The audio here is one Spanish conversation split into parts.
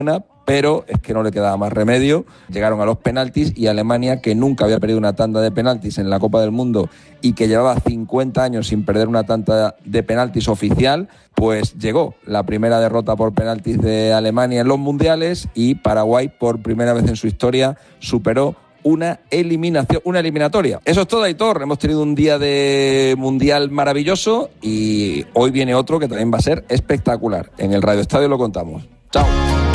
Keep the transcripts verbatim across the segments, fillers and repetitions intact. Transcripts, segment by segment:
pero es que no le quedaba más remedio. Llegaron a los penaltis y Alemania, que nunca había perdido una tanda de penaltis en la Copa del Mundo y que llevaba cincuenta años sin perder una tanda de penaltis oficial, pues llegó la primera derrota por penaltis de Alemania en los mundiales, y Paraguay, por primera vez en su historia, superó una eliminación, una eliminatoria. Eso es todo, Aitor. Hemos tenido un día de mundial maravilloso y hoy viene otro que también va a ser espectacular. En el Radio Estadio lo contamos. Chao.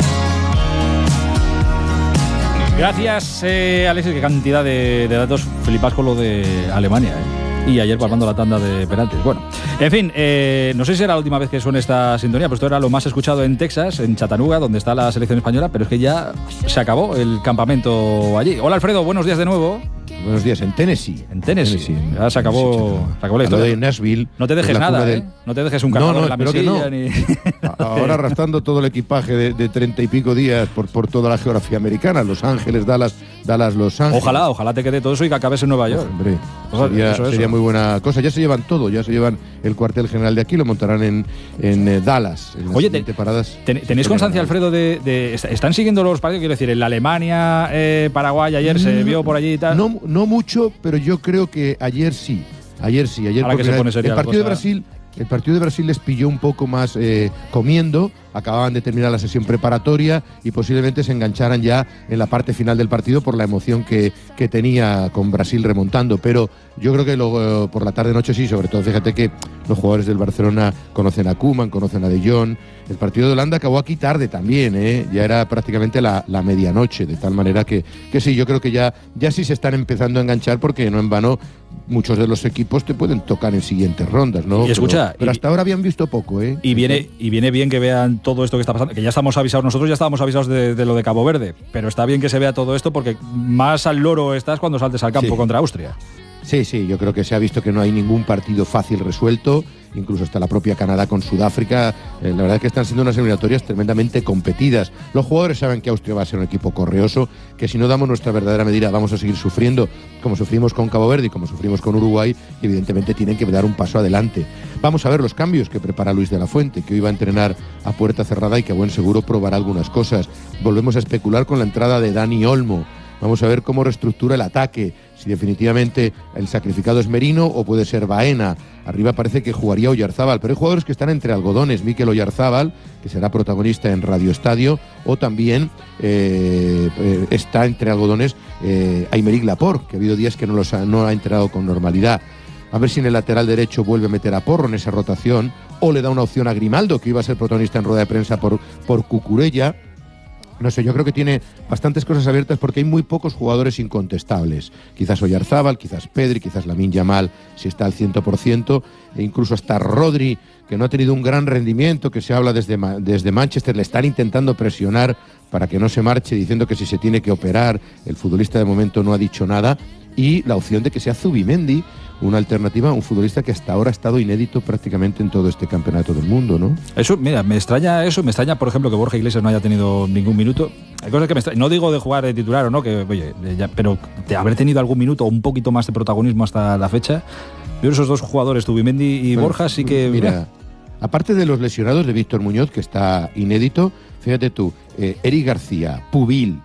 Gracias, eh, Alexis. Qué cantidad de, de datos. Flipas con lo de Alemania, ¿eh? Y ayer palmando la tanda de penaltis. Bueno, en fin, eh, no sé si era la última vez que suena esta sintonía, pero esto era lo más escuchado en Texas, en Chattanooga, donde está la selección española, pero es que ya se acabó el campamento allí. Hola, Alfredo, buenos días de nuevo. Buenos días, en Tennessee. En Tennessee. Tennessee. Ya se acabó, se acabó la historia. de Nashville. No te dejes nada, del... ¿eh? No te dejes un cargador no, no, en la mesilla. No. Ni... Ahora arrastrando todo el equipaje de, de treinta y pico días por, por toda la geografía americana. Los Ángeles, Dallas, Dallas, Los Ángeles. Ojalá, ojalá te quede todo eso y que acabes en Nueva York. Hombre, o sea, sería, eso, eso. sería muy buena cosa. Ya se llevan todo, ya se llevan el cuartel general de aquí, lo montarán en, en eh, Dallas. En Oye, te, paradas, ten, ¿tenéis constancia, Alfredo, de, de... ¿Están siguiendo los partidos? Quiero decir, en la Alemania, eh, Paraguay, ayer no, se vio por allí y tal. No, no mucho, pero yo creo que ayer sí. Ayer sí, ayer Ahora que se pone seria el partido la cosa. de Brasil, el partido de Brasil les pilló un poco más eh, comiendo. Acababan de terminar la sesión preparatoria y posiblemente se engancharan ya en la parte final del partido por la emoción que, que tenía con Brasil remontando. Pero yo creo que luego eh, por la tarde-noche sí, sobre todo fíjate que los jugadores del Barcelona conocen a Koeman, conocen a De Jong. El partido de Holanda acabó aquí tarde también, ¿eh? Ya era prácticamente la, la medianoche, de tal manera que, que sí, yo creo que ya, ya sí se están empezando a enganchar, porque no en vano muchos de los equipos te pueden tocar en siguientes rondas, ¿no? Y escucha, pero, pero hasta y, ahora habían visto poco, ¿eh? Y viene, y viene bien que vean todo esto que está pasando, que ya estamos avisados, nosotros ya estábamos avisados de, de lo de Cabo Verde, pero está bien que se vea todo esto, porque más al loro estás cuando saltes al campo sí. contra Austria. Sí, sí, yo creo que se ha visto que no hay ningún partido fácil resuelto, incluso hasta la propia Canadá con Sudáfrica. Eh, la verdad es que están siendo unas eliminatorias tremendamente competidas. Los jugadores saben que Austria va a ser un equipo correoso, que si no damos nuestra verdadera medida vamos a seguir sufriendo, como sufrimos con Cabo Verde y como sufrimos con Uruguay, y evidentemente tienen que dar un paso adelante. Vamos a ver los cambios que prepara Luis de la Fuente, que hoy va a entrenar a puerta cerrada y que a buen seguro probará algunas cosas. Volvemos a especular con la entrada de Dani Olmo. Vamos a ver cómo reestructura el ataque, si definitivamente el sacrificado es Merino o puede ser Baena. Arriba parece que jugaría Oyarzábal, pero hay jugadores que están entre algodones. Mikel Oyarzábal, que será protagonista en Radio Estadio, o también eh, eh, está entre algodones eh, Aymeric Laporte, que ha habido días que no, los ha, no ha entrado con normalidad. A ver si en el lateral derecho vuelve a meter a Porro en esa rotación, o le da una opción a Grimaldo, que iba a ser protagonista en rueda de prensa por, por Cucurella. No sé, yo creo que tiene bastantes cosas abiertas porque hay muy pocos jugadores incontestables. Quizás Oyarzábal, quizás Pedri, quizás Lamine Yamal, si está al cien por ciento, e incluso hasta Rodri, que no ha tenido un gran rendimiento, que se habla desde, desde Manchester, le están intentando presionar para que no se marche, diciendo que si se tiene que operar. El futbolista de momento no ha dicho nada. Y la opción de que sea Zubimendi una alternativa a un futbolista que hasta ahora ha estado inédito prácticamente en todo este campeonato del mundo, ¿no? Eso, mira, me extraña eso, me extraña, por ejemplo, que Borja Iglesias no haya tenido ningún minuto. Hay cosas que me extraña, no digo de jugar de titular o no, que oye, ya, pero de haber tenido algún minuto o un poquito más de protagonismo hasta la fecha. Yo esos dos jugadores, Zubimendi y bueno, Borja, sí que... Mira, aparte de los lesionados de Víctor Muñoz, que está inédito, fíjate tú, eh, Eric García, Pubil,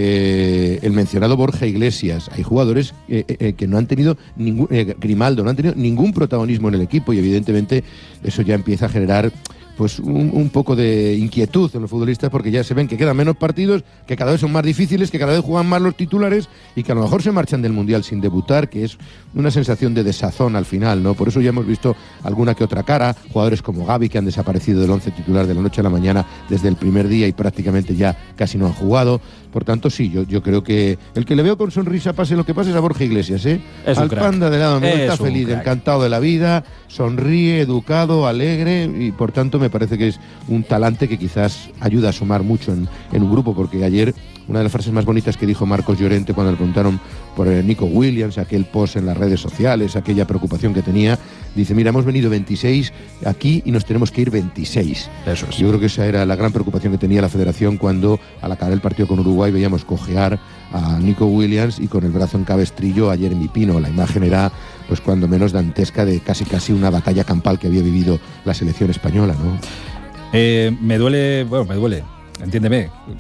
Eh, el mencionado Borja Iglesias, hay jugadores eh, eh, que no han tenido ningún, eh, Grimaldo, no han tenido ningún protagonismo en el equipo, y evidentemente eso ya empieza a generar pues un, un poco de inquietud en los futbolistas, porque ya se ven que quedan menos partidos, que cada vez son más difíciles, que cada vez juegan más los titulares y que a lo mejor se marchan del Mundial sin debutar, que es una sensación de desazón al final, ¿no? Por eso ya hemos visto alguna que otra cara, jugadores como Gavi que han desaparecido del once titular de la noche a la mañana desde el primer día y prácticamente ya casi no han jugado. Por tanto, sí, yo, yo creo que el que le veo con sonrisa, pase lo que pase, es a Borja Iglesias, ¿eh? Es Al panda de lado, me está feliz, crack. encantado de la vida, sonríe, educado, alegre, y por tanto me parece que es un talante que quizás ayuda a sumar mucho en, en un grupo, porque ayer una de las frases más bonitas que dijo Marcos Llorente cuando le preguntaron por el Nico Williams, aquel post en las redes sociales, aquella preocupación que tenía, dice, mira, hemos venido veintiséis aquí y nos tenemos que ir veintiséis. Eso es. Yo creo que esa era la gran preocupación que tenía la federación cuando al acabar el partido con Uruguay veíamos cojear a Nico Williams y con el brazo en cabestrillo a Jeremy Pino. La imagen era, pues cuando menos dantesca, de casi casi una batalla campal que había vivido la selección española, ¿no? Eh, me duele, bueno, me duele. entiéndeme,